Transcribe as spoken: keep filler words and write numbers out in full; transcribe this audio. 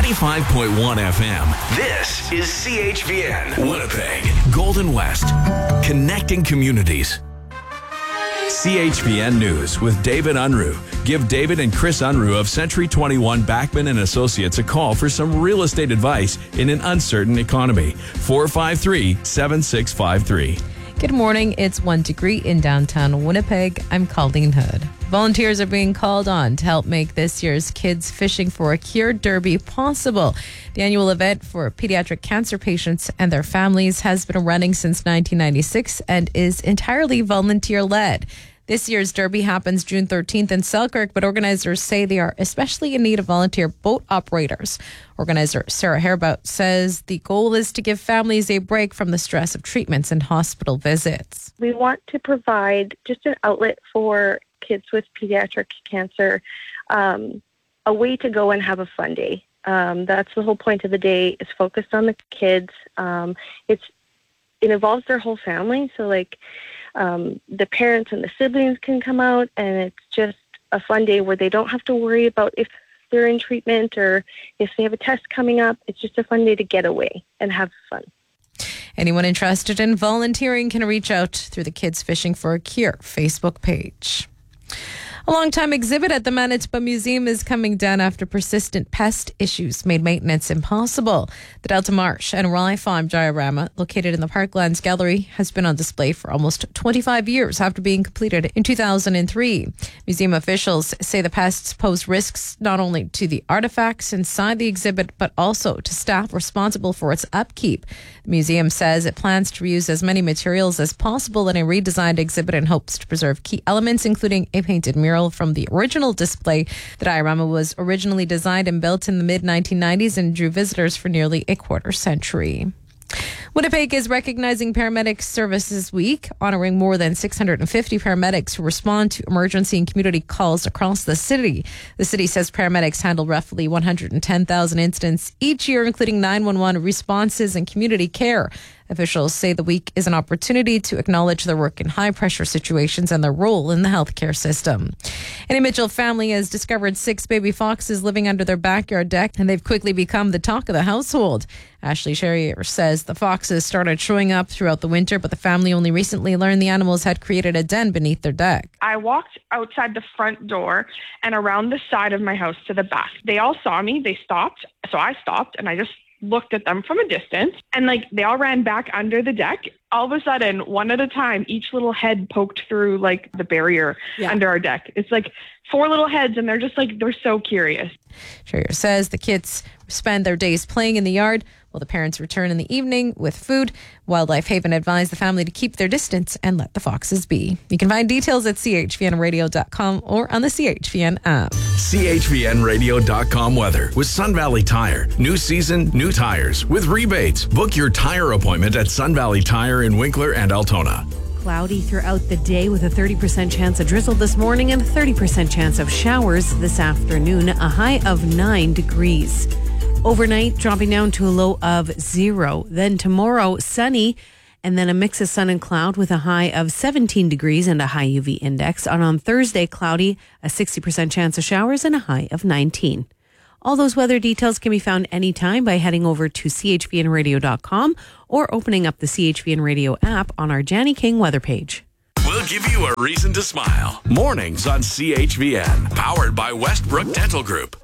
ninety-five point one F M. This is C H V N, Winnipeg, Golden West, connecting communities. C H V N News with David Unruh. Give David and Chris Unruh of Century twenty-one Backman and Associates a call for some real estate advice in an uncertain economy. four five three, seven six five three. Good morning. It's one degree in downtown Winnipeg. I'm Colleen Hood. Volunteers are being called on to help make this year's Kids Fishing for a Cure Derby possible. The annual event for pediatric cancer patients and their families has been running since nineteen ninety-six and is entirely volunteer-led. This year's Derby happens June thirteenth in Selkirk, but organizers say they are especially in need of volunteer boat operators. Organizer Sarah Hairbout says the goal is to give families a break from the stress of treatments and hospital visits. We want to provide just an outlet for kids with pediatric cancer, um, a way to go and have a fun day. Um, that's the whole point of the day, is focused on the kids. Um, it's it involves their whole family, so like um, the parents and the siblings can come out, and it's just a fun day where they don't have to worry about if they're in treatment or if they have a test coming up. It's just a fun day to get away and have fun. Anyone interested in volunteering can reach out through the Kids Fishing for a Cure Facebook page. A long-time exhibit at the Manitoba Museum is coming down after persistent pest issues made maintenance impossible. The Delta Marsh and Rye Farm diorama, located in the Parklands Gallery, has been on display for almost twenty-five years after being completed in two thousand three. Museum officials say the pests pose risks not only to the artifacts inside the exhibit, but also to staff responsible for its upkeep. The museum says it plans to reuse as many materials as possible in a redesigned exhibit and hopes to preserve key elements, including a painted mural from the original display. The diorama was originally designed and built in the mid nineteen nineties and drew visitors for nearly a quarter century. Winnipeg is recognizing Paramedic Services Week, honoring more than six hundred fifty paramedics who respond to emergency and community calls across the city. The city says paramedics handle roughly one hundred ten thousand incidents each year, including nine one one responses and community care. Officials say the week is an opportunity to acknowledge their work in high-pressure situations and their role in the healthcare system. An Mitchell family has discovered six baby foxes living under their backyard deck, and they've quickly become the talk of the household. Ashley Sherrier says the foxes started showing up throughout the winter, but the family only recently learned the animals had created a den beneath their deck. I walked outside the front door and around the side of my house to the back. They all saw me. They stopped. So I stopped, and I just looked at them from a distance, and like they all ran back under the deck. All of a sudden, one at a time, each little head poked through like the barrier yeah. under our deck. It's like four little heads, and they're just like, they're so curious. Sherrier says the kids spend their days playing in the yard while the parents return in the evening with food. Wildlife Haven advised the family to keep their distance and let the foxes be. You can find details at c h v n radio dot com or on the C H V N app. C H V N radio dot com weather with Sun Valley Tire. New season, new tires with rebates. Book your tire appointment at Sun Valley Tire in Winkler and Altona. Cloudy throughout the day with a thirty percent chance of drizzle this morning and a thirty percent chance of showers this afternoon, a high of nine degrees. Overnight, dropping down to a low of zero. Then tomorrow, sunny, and then a mix of sun and cloud with a high of seventeen degrees and a high U V index. And on Thursday, cloudy, a sixty percent chance of showers and a high of nineteen. All those weather details can be found anytime by heading over to c h v n radio dot com or opening up the C H V N Radio app on our Janny King weather page. We'll give you a reason to smile. Mornings on C H V N, powered by Westbrook Dental Group.